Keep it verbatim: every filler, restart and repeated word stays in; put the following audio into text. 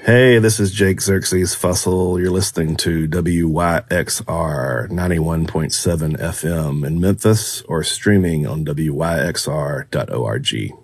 Hey, this is Jake Xerxes Fussell. You're listening to W Y X R ninety-one point seven F M in Memphis or streaming on W Y X R dot org.